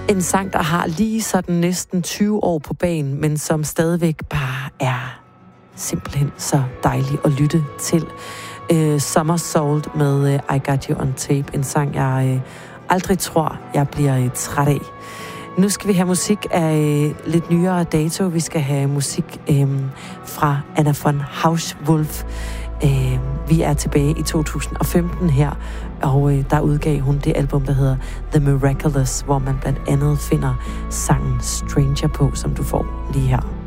En sang, der har lige sådan næsten 20 år på banen, men som stadigvæk bare er simpelthen så dejlig at lytte til. Somersault med I Got You On Tape. En sang, jeg aldrig tror, jeg bliver træt af. Nu skal vi have musik af lidt nyere dato. Vi skal have musik fra Anna von Hauschwolf. Vi er tilbage i 2015 her, og der udgav hun det album, der hedder The Miraculous, hvor man blandt andet finder sangen Stranger på, som du får lige her.